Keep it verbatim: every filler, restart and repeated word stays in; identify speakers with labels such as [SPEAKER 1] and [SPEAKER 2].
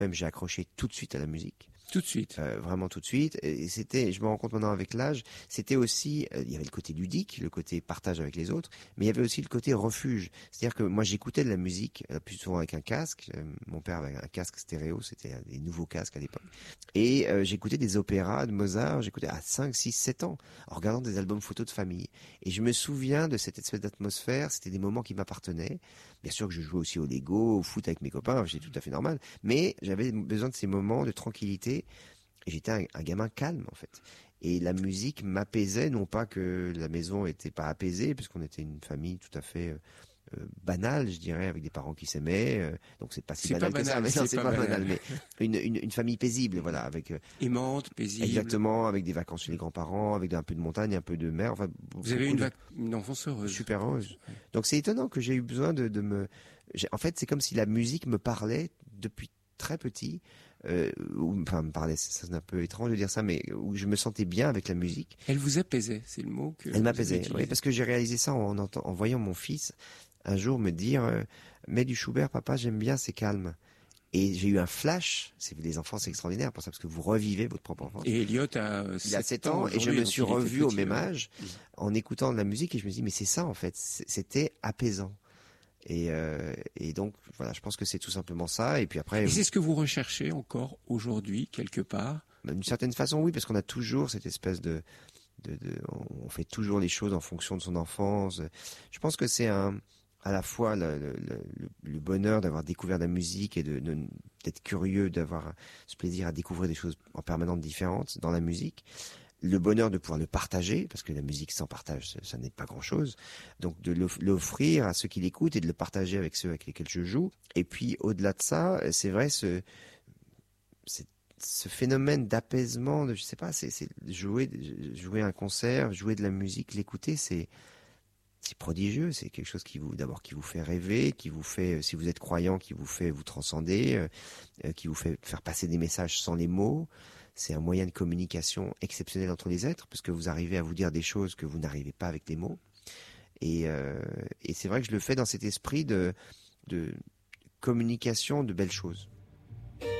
[SPEAKER 1] Même j'ai accroché tout de suite à la musique.
[SPEAKER 2] Tout de suite.
[SPEAKER 1] Euh, vraiment tout de suite. Et c'était, je me rends compte maintenant avec l'âge, c'était aussi, euh, il y avait le côté ludique, le côté partage avec les autres, mais il y avait aussi le côté refuge. C'est-à-dire que moi j'écoutais de la musique, euh, plus souvent avec un casque. Euh, mon père avait un casque stéréo, c'était des nouveaux casques à l'époque. Et euh, j'écoutais des opéras de Mozart, j'écoutais à cinq, six, sept ans, en regardant des albums photos de famille. Et je me souviens de cette espèce d'atmosphère, c'était des moments qui m'appartenaient. Bien sûr que je jouais aussi au Lego, au foot avec mes copains, c'était tout à fait normal, mais j'avais besoin de ces moments de tranquillité. Et j'étais un, un gamin calme en fait. Et la musique m'apaisait, non pas que la maison était pas apaisée, parce qu'on était une famille tout à fait euh, banale, je dirais, avec des parents qui s'aimaient. Euh, donc c'est pas si
[SPEAKER 2] c'est
[SPEAKER 1] banal,
[SPEAKER 2] pas
[SPEAKER 1] que
[SPEAKER 2] banal
[SPEAKER 1] ça, mais non,
[SPEAKER 2] c'est,
[SPEAKER 1] c'est
[SPEAKER 2] pas,
[SPEAKER 1] pas
[SPEAKER 2] banal.
[SPEAKER 1] banal, mais une, une, une famille paisible, voilà, avec euh,
[SPEAKER 2] aimante, paisible.
[SPEAKER 1] Exactement, avec des vacances chez les grands-parents, avec un peu de montagne, un peu de mer. Enfin,
[SPEAKER 2] vous avez une,
[SPEAKER 1] de...
[SPEAKER 2] vac... une enfance heureuse.
[SPEAKER 1] Super heureuse. Donc c'est étonnant que j'ai eu besoin de, de me. J'ai... En fait, c'est comme si la musique me parlait depuis très petit, euh, ou, enfin me parlait, ça c'est un peu étrange de dire ça, mais où je me sentais bien avec la musique.
[SPEAKER 2] Elle vous apaisait, c'est le mot que.
[SPEAKER 1] Elle m'apaisait, oui, parce que j'ai réalisé ça en, en, en voyant mon fils un jour me dire euh, mets du Schubert, papa, j'aime bien, c'est calme. Et j'ai eu un flash, c'est les enfants, c'est extraordinaire pour ça, parce que vous revivez votre propre enfance.
[SPEAKER 2] Et Elliot a
[SPEAKER 1] il a sept ans, et je me suis revu au même âge
[SPEAKER 2] mmh.
[SPEAKER 1] en écoutant de la musique, et je me dis mais c'est ça en fait, c'était apaisant. Et, euh, et donc voilà, je pense que c'est tout simplement ça. Et puis après,
[SPEAKER 2] et c'est ce que vous recherchez encore aujourd'hui quelque part.
[SPEAKER 1] D'une certaine façon, oui, parce qu'on a toujours cette espèce de, de, de, on fait toujours les choses en fonction de son enfance. Je pense que c'est un, à la fois le, le, le, le bonheur d'avoir découvert la musique et de, de d'être curieux, d'avoir ce plaisir à découvrir des choses en permanence différentes dans la musique. Le bonheur de pouvoir le partager, parce que la musique sans partage, ça, ça n'est pas grand-chose. Donc de l'offrir à ceux qui l'écoutent et de le partager avec ceux avec lesquels je joue. Et puis au-delà de ça, c'est vrai, ce, c'est, ce phénomène d'apaisement, de, je sais pas, c'est, c'est jouer, jouer un concert, jouer de la musique, l'écouter, c'est c'est prodigieux. C'est quelque chose qui vous, d'abord, qui vous fait rêver, qui vous fait, si vous êtes croyant, qui vous fait vous transcender, euh, qui vous fait faire passer des messages sans les mots. C'est un moyen de communication exceptionnel entre les êtres, parce que vous arrivez à vous dire des choses que vous n'arrivez pas avec les mots. Et, euh, et c'est vrai que je le fais dans cet esprit de, de communication de belles choses.